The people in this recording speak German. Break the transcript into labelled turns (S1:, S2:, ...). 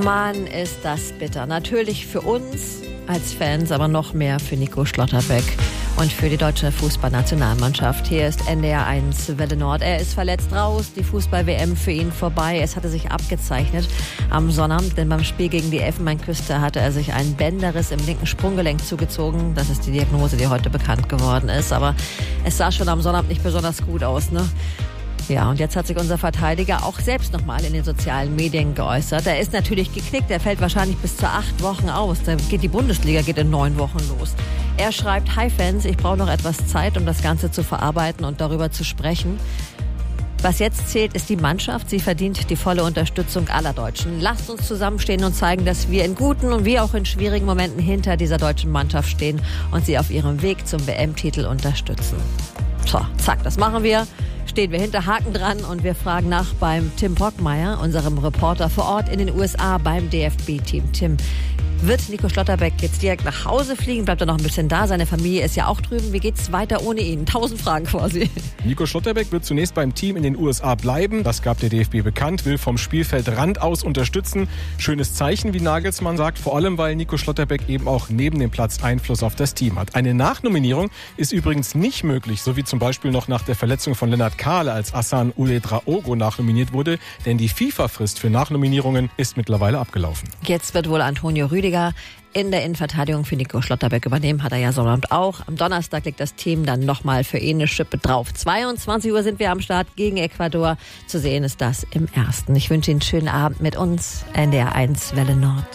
S1: Mann, ist das bitter. Natürlich für uns als Fans, aber noch mehr für Nico Schlotterbeck und für die deutsche Fußballnationalmannschaft. Hier ist NDR1 Welle Nord. Er ist verletzt raus, die Fußball-WM für ihn vorbei. Es hatte sich abgezeichnet am Sonnabend, denn beim Spiel gegen die Elfenbeinküste hatte er sich einen Bänderriss im linken Sprunggelenk zugezogen. Das ist die Diagnose, die heute bekannt geworden ist. Aber es sah schon am Sonnabend nicht besonders gut aus, ne? Ja, und jetzt hat sich unser Verteidiger auch selbst nochmal in den sozialen Medien geäußert. Er ist natürlich geknickt, er fällt wahrscheinlich bis zu 8 Wochen aus. Dann geht die Bundesliga in 9 Wochen los. Er schreibt: Hi Fans, ich brauche noch etwas Zeit, um das Ganze zu verarbeiten und darüber zu sprechen. Was jetzt zählt, ist die Mannschaft. Sie verdient die volle Unterstützung aller Deutschen. Lasst uns zusammenstehen und zeigen, dass wir in guten und wie auch in schwierigen Momenten hinter dieser deutschen Mannschaft stehen und sie auf ihrem Weg zum WM-Titel unterstützen. So, zack, das machen wir. Stehen wir hinter, Haken dran, und wir fragen nach beim Tim Brockmeier, unserem Reporter vor Ort in den USA beim DFB-Team. Tim, wird Nico Schlotterbeck jetzt direkt nach Hause fliegen? Bleibt er noch ein bisschen da? Seine Familie ist ja auch drüben. Wie geht's weiter ohne ihn? 1000 Fragen quasi.
S2: Nico Schlotterbeck wird zunächst beim Team in den USA bleiben. Das gab der DFB bekannt, will vom Spielfeldrand aus unterstützen. Schönes Zeichen, wie Nagelsmann sagt, vor allem, weil Nico Schlotterbeck eben auch neben dem Platz Einfluss auf das Team hat. Eine Nachnominierung ist übrigens nicht möglich, so wie zum Beispiel noch nach der Verletzung von Lennart Kahle, als Hassan Ouedraogo nachnominiert wurde, denn die FIFA-Frist für Nachnominierungen ist mittlerweile abgelaufen.
S1: Jetzt wird wohl Antonio Rüdiger in der Innenverteidigung für Nico Schlotterbeck übernehmen, hat er ja Sonnabend auch. Am Donnerstag legt das Team dann nochmal für ihn eine Schippe drauf. 22 Uhr sind wir am Start gegen Ecuador. Zu sehen ist das im Ersten. Ich wünsche Ihnen einen schönen Abend mit uns, NDR1 Welle Nord.